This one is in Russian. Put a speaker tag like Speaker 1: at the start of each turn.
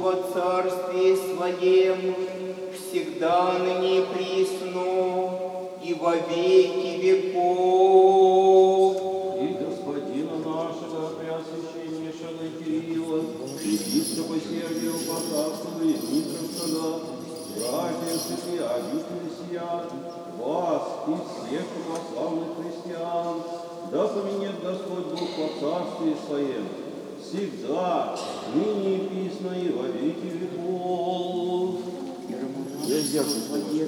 Speaker 1: во Царстве Своем, всегда ныне и присно, и во веки веков.
Speaker 2: И Господина нашего Преосвященнейшего Кирилла, епископа Сергия Посадского и Дмитровского, братья святые обители сия, вас и всех православных христиан, да поменет Господь Бог во Царстве Своем, всегда, ныне и присно, и во веки веков.
Speaker 3: Я дякую, Господи.